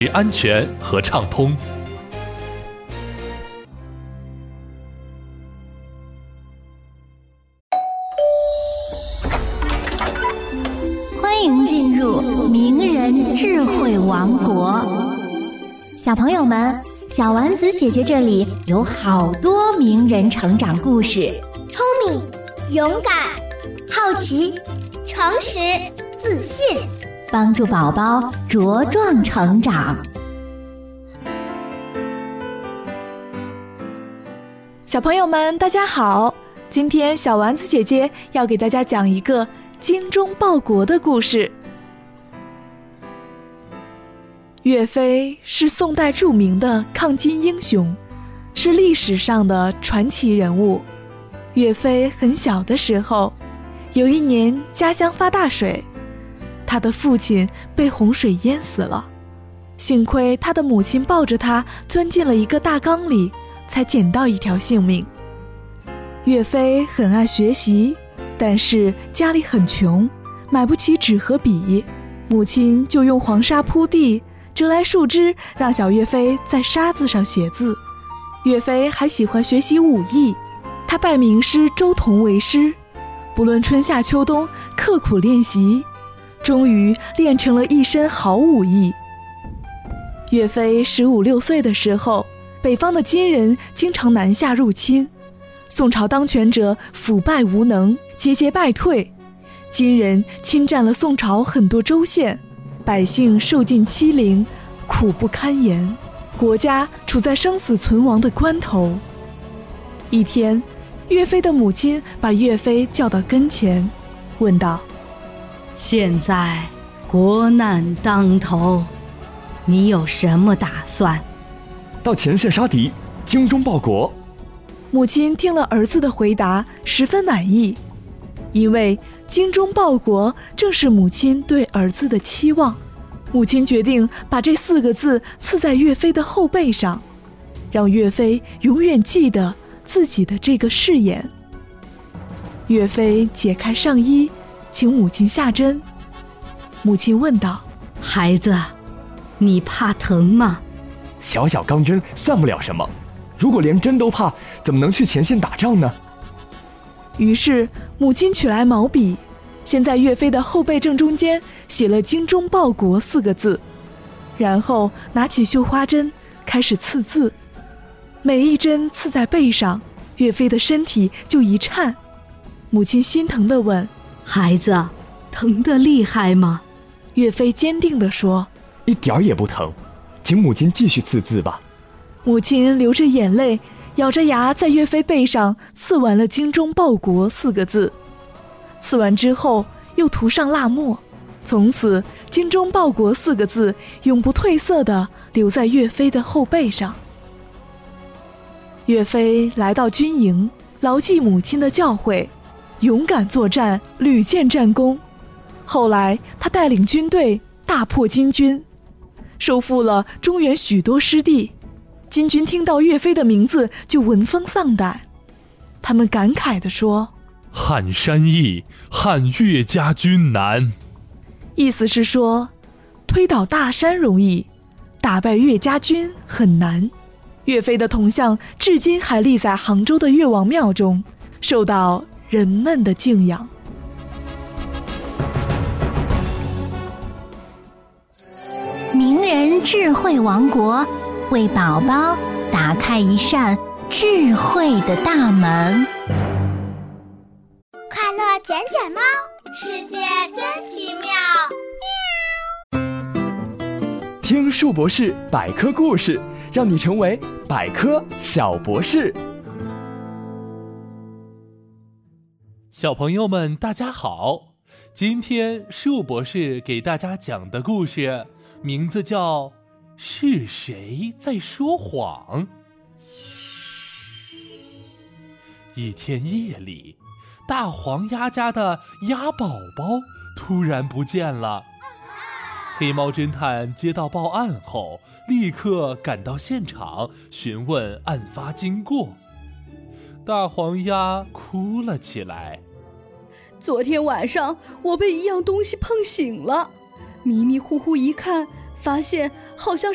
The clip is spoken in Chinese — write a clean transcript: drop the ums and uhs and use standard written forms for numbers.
安全和畅通。 欢迎进入名人智慧王国。小朋友们，小丸子姐姐这里有好多名人成长故事， 聪明、勇敢、好奇、诚实、自信， 帮助宝宝茁壮成长。 小朋友们，大家好！今天小丸子姐姐要给大家讲一个精忠报国的故事。岳飞是宋代著名的抗金英雄，是历史上的传奇人物。岳飞很小的时候，有一年家乡发大水，他的父亲被洪水淹死了，幸亏他的母亲抱着他钻进了一个大缸里，才捡到一条性命。岳飞很爱学习，但是家里很穷，买不起纸和笔，母亲就用黄沙铺地，折来树枝，让小岳飞在沙子上写字。岳飞还喜欢学习武艺，他拜名师周同为师，不论春夏秋冬，刻苦练习，终于练成了一身好武艺。岳飞15、16岁的时候，北方的金人经常南下入侵，宋朝当权者腐败无能，节节败退，金人侵占了宋朝很多州县，百姓受尽欺凌，苦不堪言，国家处在生死存亡的关头。一天，岳飞的母亲把岳飞叫到跟前，问道： 现在国难当头，你有什么打算？ 到前线杀敌，精忠报国。 母亲听了儿子的回答，十分满意，因为精忠报国正是母亲对儿子的期望。母亲决定把这4个字刺在岳飞的后背上，让岳飞永远记得自己的这个誓言。岳飞解开上衣，请母亲下针。母亲问道： 孩子，你怕疼吗？ 小小钢针算不了什么，如果连针都怕，怎么能去前线打仗呢？ 于是母亲取来毛笔，先在岳飞的后背正中间写了精忠报国4个字，然后拿起绣花针开始刺字。每一针刺在背上，岳飞的身体就一颤。母亲心疼地问： 孩子，疼得厉害吗？ 岳飞坚定地说： 一点儿也不疼，请母亲继续刺字吧。 母亲流着眼泪，咬着牙在岳飞背上刺完了精忠报国4个字。刺完之后又涂上蜡墨，从此精忠报国4个字永不褪色地留在岳飞的后背上。岳飞来到军营，牢记母亲的教诲，勇敢作战，屡建战功。后来他带领军队大破金军，收复了中原许多失地。金军听到岳飞的名字就闻风丧胆，他们感慨地说： 撼山易，撼岳家军难。 意思是说，推倒大山容易，打败岳家军很难。岳飞的铜像至今还立在杭州的岳王庙中，受到人们的敬仰。 名人智慧王国，为宝宝打开一扇智慧的大门。 快乐捡捡猫，世界真奇妙。 听树博士百科故事，让你成为百科小博士。 小朋友们大家好，今天树博士给大家讲的故事名字叫是谁在说谎。一天夜里，大黄鸭家的鸭宝宝突然不见了。黑猫侦探接到报案后，立刻赶到现场询问案发经过。大黄鸭哭了起来： 昨天晚上我被一样东西碰醒了，迷迷糊糊一看，发现好像